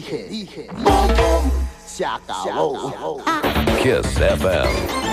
Boom, boom, se acabó. Kiss FM.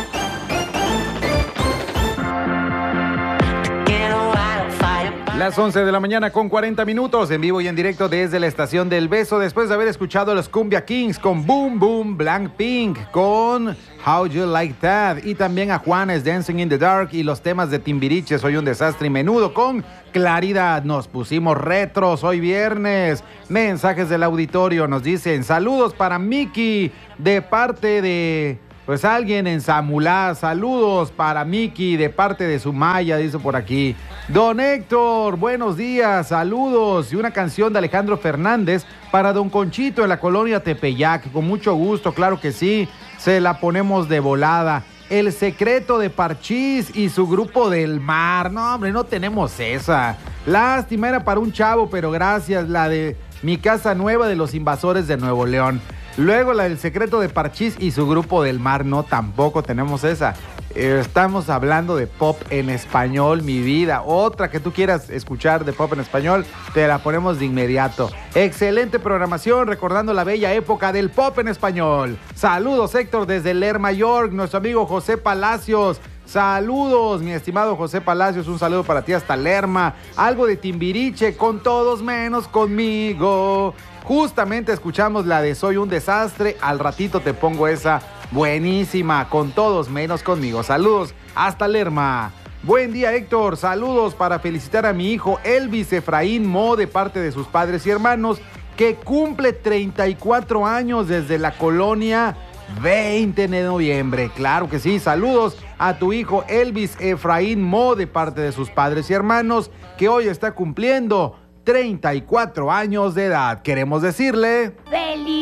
Las 11 de la mañana con 40 minutos, en vivo y en directo desde la Estación del Beso, después de haber escuchado a los Cumbia Kings con Boom Boom, Blackpink con How You Like That, y también a Juanes, Dancing in the Dark, y los temas de Timbiriche, Soy un Desastre, y Menudo con Claridad. Nos pusimos retros hoy viernes. Mensajes del auditorio nos dicen: saludos para Miki de parte de... pues alguien en Samulá. Saludos para Miki de parte de Sumaya, dice por aquí. Don Héctor, buenos días, saludos. Y una canción de Alejandro Fernández para Don Conchito en la colonia Tepeyac. Con mucho gusto, claro que sí, se la ponemos de volada. El secreto de Parchís y su grupo del mar. No, hombre, no tenemos esa. Lástima, era para un chavo, pero gracias. La de Mi Casa Nueva de los Invasores de Nuevo León. Luego la del secreto de Parchís y su grupo del mar. No, tampoco tenemos esa. Estamos hablando de pop en español, mi vida. Otra que tú quieras escuchar de pop en español, te la ponemos de inmediato. Excelente programación, recordando la bella época del pop en español. Saludos, Héctor, desde Lerma, York. Nuestro amigo José Palacios. Saludos, mi estimado José Palacios, un saludo para ti hasta Lerma. Algo de Timbiriche, con todos menos conmigo. Justamente escuchamos la de Soy un Desastre. Al ratito te pongo esa buenísima, con todos menos conmigo. Saludos hasta Lerma. Buen día, Héctor. Saludos para felicitar a mi hijo Elvis Efraín Mo de parte de sus padres y hermanos, que cumple 34 años desde la colonia 20 de noviembre. Claro que sí. Saludos a tu hijo Elvis Efraín Mo de parte de sus padres y hermanos, que hoy está cumpliendo 34 años de edad. Queremos decirle... ¡Feliz!